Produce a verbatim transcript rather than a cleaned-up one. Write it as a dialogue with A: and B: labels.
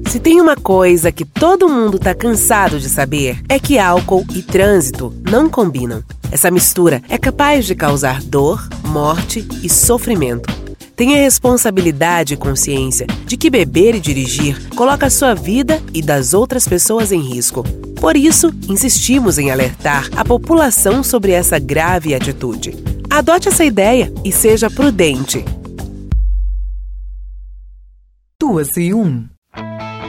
A: Se tem uma coisa que todo mundo tá cansado de saber, é que álcool e trânsito não combinam. Essa mistura é capaz de causar dor, morte e sofrimento. Tenha responsabilidade e consciência de que beber e dirigir coloca a sua vida e das outras pessoas em risco. Por isso, insistimos em alertar a população sobre essa grave atitude. Adote essa ideia e seja prudente.
B: Duas e um.